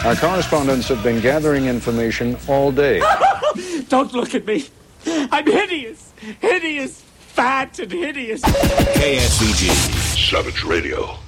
Our correspondents have been gathering information all day. Don't look at me. I'm hideous. Hideous. Fat and hideous. KSVG. Savage Radio.